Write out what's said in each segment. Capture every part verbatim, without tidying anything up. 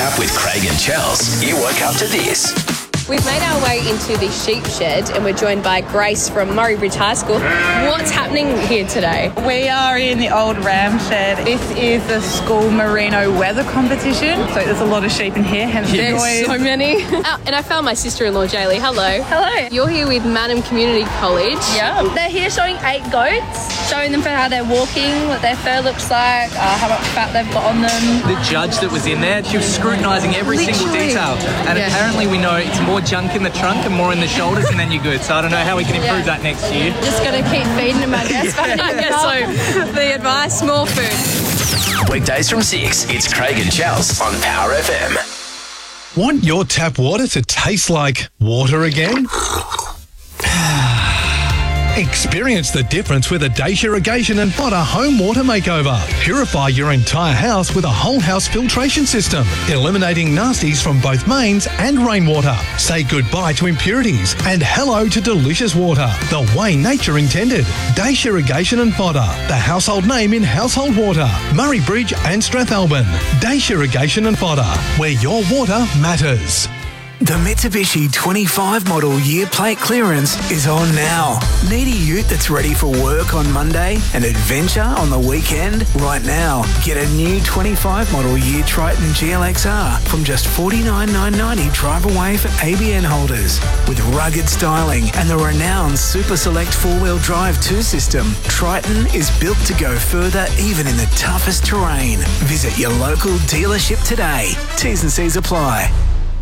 Up with Craig and Chels. You woke up to this. We've made our way into the sheep shed and we're joined by Grace from Murray Bridge High School. What's happening here today? We are in the old ram shed. This is the school merino weather competition. So there's a lot of sheep in here, hence There's the noise. so many. Oh, and I found my sister-in-law, Jaylee. Hello. Hello. You're here with Madam Community College. Yeah. They're here showing eight goats, showing them for how they're walking, what their fur looks like, uh, how much fat they've got on them. The judge that was in there, she was scrutinising every Literally. single detail. And Yeah. apparently we know it's more junk in the trunk and more in the shoulders, and then you're good. So I don't know how we can improve Yeah. that next year. Just got to keep feeding them, I guess. I guess so. The advice, more food. Weekdays from six. It's Craig and Chels on Power F M. Want your tap water to taste like water again? Experience the difference with a Dacia Irrigation and Fodder home water makeover. Purify your entire house with a whole house filtration system, eliminating nasties from both mains and rainwater. Say goodbye to impurities and hello to delicious water, the way nature intended. Dacia Irrigation and Fodder, the household name in household water. Murray Bridge and Strathalbyn. Dacia Irrigation and Fodder, where your water matters. The Mitsubishi twenty-five model year plate clearance is on now. Need a ute that's ready for work on Monday and adventure on the weekend? Right now, get a new twenty-five model year Triton G L X R from just forty-nine thousand nine hundred ninety drive away for A B N holders. With rugged styling and the renowned Super Select four-wheel drive two system, Triton is built to go further even in the toughest terrain. Visit your local dealership today. T's and C's apply.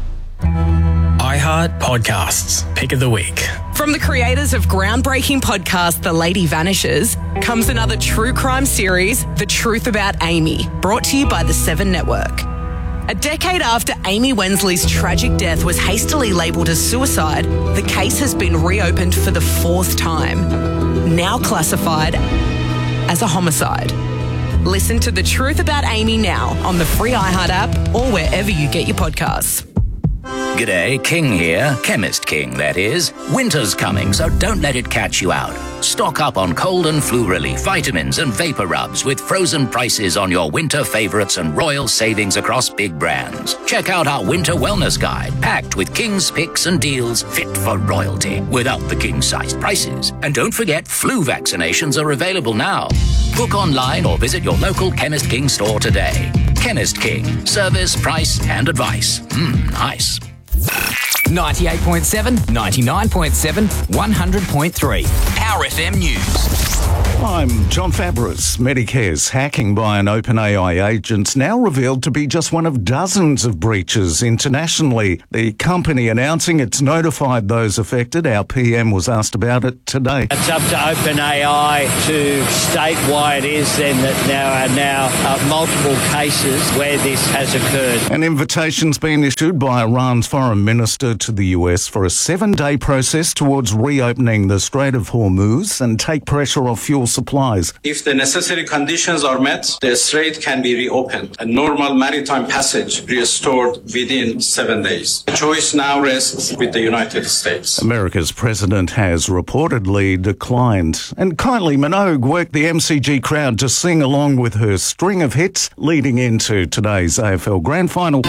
iHeart Podcasts, Pick of the Week. From the creators of groundbreaking podcast The Lady Vanishes comes another true crime series, The Truth About Amy, brought to you by the Seven Network. A decade after Amy Wensley's tragic death was hastily labelled as suicide, the case has been reopened for the fourth time, now classified as a homicide. Listen to The Truth About Amy now on the free iHeart app or wherever you get your podcasts. G'day, King here. Chemist King, that is. Winter's coming, so don't let it catch you out. Stock up on cold and flu relief, vitamins and vapor rubs with frozen prices on your winter favourites and royal savings across big brands. Check out our winter wellness guide, packed with King's picks and deals fit for royalty, without the king-sized prices. And don't forget, flu vaccinations are available now. Book online or visit your local Chemist King store today. Chemist King. Service, price and advice. Mmm, nice. ninety-eight point seven, ninety-nine point seven, one hundred point three. Power F M News. I'm John Fabris. Medicare's hacking by an OpenAI agent's now revealed to be just one of dozens of breaches internationally. The company announcing it's notified those affected. Our P M was asked about it today. It's up to OpenAI to state why it is then that there are now uh, multiple cases where this has occurred. An invitation's been issued by Iran's foreign minister to the U S for a seven-day process towards reopening the Strait of Hormuz and take pressure off fuel supplies. If the necessary conditions are met, the strait can be reopened and normal maritime passage restored within seven days. The choice now rests with the United States. America's president has reportedly declined. And Kylie Minogue worked the M C G crowd to sing along with her string of hits leading into today's A F L Grand Final.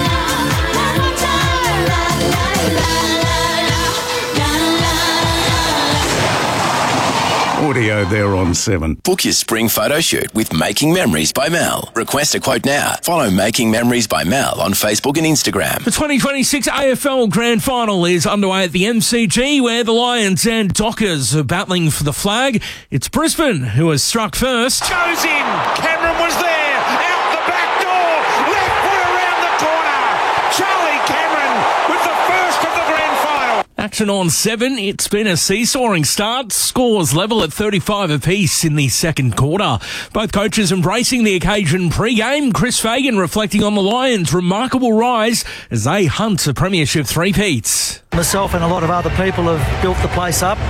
Audio there on seven. Book your spring photo shoot with Making Memories by Mel. Request a quote now. Follow Making Memories by Mel on Facebook and Instagram. The twenty twenty-six A F L Grand Final is underway at the M C G, where the Lions and Dockers are battling for the flag. It's Brisbane who has struck first. Goes in. Cameron was there. Out the back door. Left foot around the corner. Charlie Cameron with the first of the grand final. Action on seven. It's been a seesawing start. Scores level at thirty-five apiece in the second quarter. Both coaches embracing the occasion pre-game. Chris Fagan reflecting on the Lions' remarkable rise as they hunt a premiership three-peats. Myself and a lot of other people have built the place up.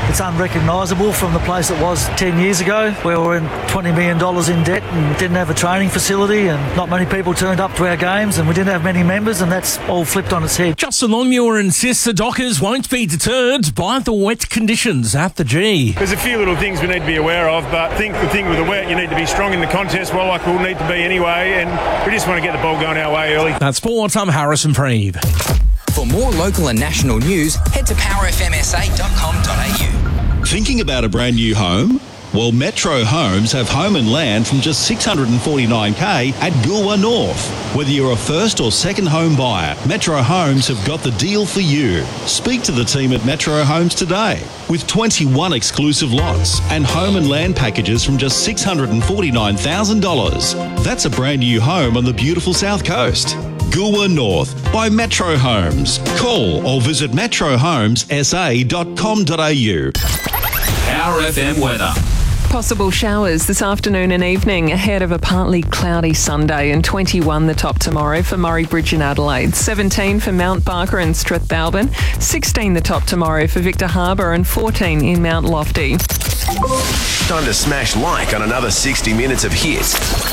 It's unrecognisable from the place it was ten years ago, where we were in twenty million dollars in debt and didn't have a training facility, and not many people turned up to our games, and we didn't have many members, and that's all flipped on its head. Justin Longmuir insists the Dockers won't be deterred by the wet conditions at the G. There's a few little things we need to be aware of, but I think the thing with the wet, you need to be strong in the contest, well, like we'll need to be anyway, and we just want to get the ball going our way early. That's sports. I'm Harrison Preeve. For more local and national news, head to power f m s a dot com dot a u. Thinking about a brand new home? Well, Metro Homes have home and land from just six hundred forty-nine thousand dollars at Goolwa North. Whether you're a first or second home buyer, Metro Homes have got the deal for you. Speak to the team at Metro Homes today. With twenty-one exclusive lots and home and land packages from just six hundred forty-nine thousand dollars. That's a brand new home on the beautiful South Coast. Goolwa North by Metro Homes. Call or visit metro homes s a dot com dot a u. Power F M weather. Possible showers this afternoon and evening ahead of a partly cloudy Sunday, and twenty-one the top tomorrow for Murray Bridge and Adelaide, seventeen for Mount Barker and Strathbalbin, sixteen the top tomorrow for Victor Harbour, and fourteen in Mount Lofty. Time to smash like on another sixty minutes of hits.